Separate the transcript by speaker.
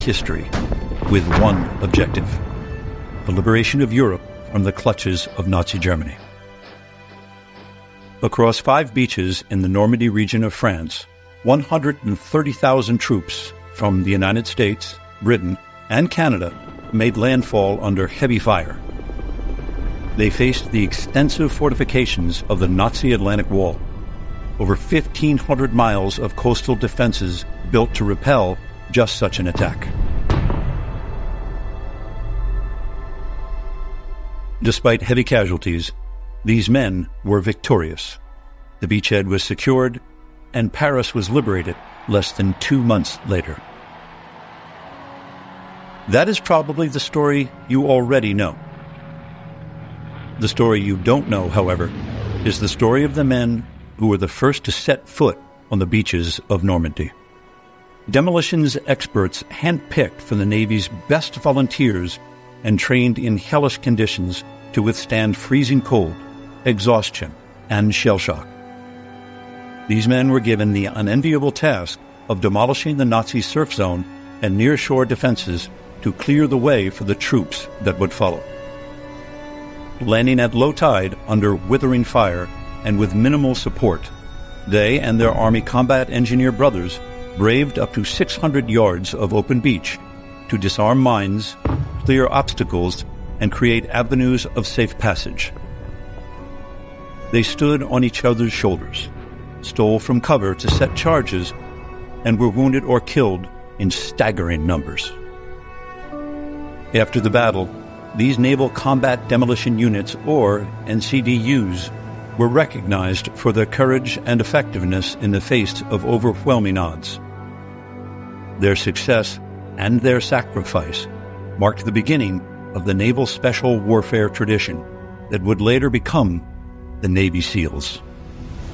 Speaker 1: history with one objective: the liberation of Europe from the clutches of Nazi Germany. Across 5 beaches in the Normandy region of France, 130,000 troops from the United States, Britain, and Canada made landfall under heavy fire. They faced the extensive fortifications of the Nazi Atlantic Wall, over 1,500 miles of coastal defenses built to repel just such an attack. Despite heavy casualties, these men were victorious. The beachhead was secured, and Paris was liberated less than 2 months later. That is probably the story you already know. The story you don't know, however, is the story of the men who were the first to set foot on the beaches of Normandy. Demolitions experts handpicked from the Navy's best volunteers and trained in hellish conditions to withstand freezing cold, exhaustion, and shell shock. These men were given the unenviable task of demolishing the Nazi surf zone and near-shore defenses to clear the way for the troops that would follow. Landing at low tide under withering fire and with minimal support, they and their Army combat engineer brothers braved up to 600 yards of open beach to disarm mines, clear obstacles, and create avenues of safe passage. They stood on each other's shoulders, stole from cover to set charges, and were wounded or killed in staggering numbers. After the battle, these Naval Combat Demolition Units, or NCDUs, were recognized for their courage and effectiveness in the face of overwhelming odds. Their success and their sacrifice marked the beginning of the naval special warfare tradition that would later become the Navy SEALs.